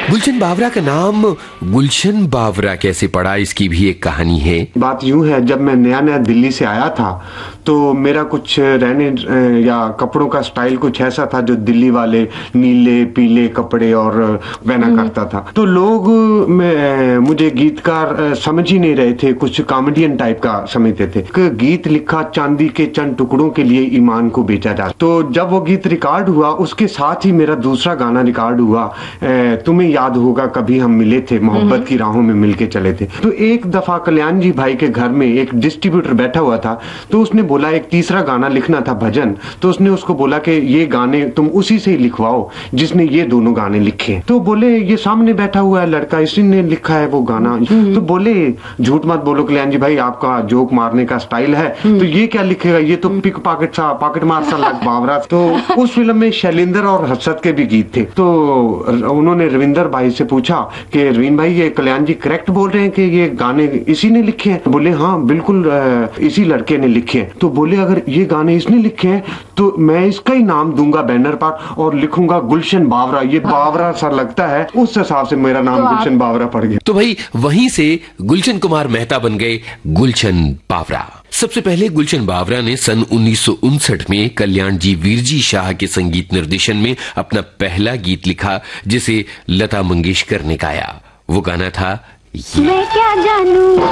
गुलशन बावरा का नाम गुलशन बावरा कैसे पड़ा, इसकी भी एक कहानी है। बात यूं है, जब मैं नया नया दिल्ली से आया था तो मेरा कुछ रहने या कपड़ों का स्टाइल कुछ ऐसा था जो दिल्ली वाले नीले पीले कपड़े और पहना करता था। तो लोग मुझे गीतकार समझ ही नहीं रहे थे, कुछ कॉमेडियन टाइप का समझते थे। गीत लिखा चांदी के चंद टुकड़ों के लिए ईमान को बेचा जा। तो जब वो गीत रिकॉर्ड हुआ उसके साथ ही मेरा दूसरा गाना रिकॉर्ड हुआ, तुम्हें याद होगा कभी हम मिले थे, मोहब्बत की राहों में मिलके चले थे। तो एक दफा कल्याण जी भाई के घर में एक डिस्ट्रीब्यूटर बैठा हुआ था, तो उसने बोला एक तीसरा गाना लिखना था भजन। तो उसने उसको बोला कि ये गाने तुम उसी से ही लिखवाओ जिसने ये दोनों गाने लिखे। तो बोले ये सामने बैठा हुआ है लड़का, इसी ने लिखा है वो गाना। तो बोले झूठ मत बोलो कल्याण जी भाई, आपका जोक मारने का स्टाइल है, तो ये क्या लिखेगा, ये तो पिक पॉकेट सा पॉकेट मार सा लग बावरा। तो उस फिल्म में शैलेंद्र और हर्षद के भी गीत थे। तो उन्होंने रविंदर भाई से पूछा कि रवीन भाई ये कल्याण जी करेक्ट बोल रहे हैं कि ये गाने इसी ने लिखे हैं? बोले हाँ बिल्कुल इसी लड़के ने लिखे हैं। तो बोले अगर ये गाने इसने लिखे हैं तो मैं इसका ही नाम दूंगा बैनर पर और लिखूंगा गुलशन बावरा। ये बावरा सा लगता है, उस हिसाब से मेरा नाम गुलशन बावरा पड़ गया। तो भाई वहीं से गुलशन कुमार मेहता बन गए गुलशन बावरा। सबसे पहले गुलशन बावरा ने सन 1959 में कल्याण जी वीरजी शाह के संगीत निर्देशन में अपना पहला गीत लिखा, जिसे लता मंगेशकर ने गाया। वो गाना था मैं क्या जानूं।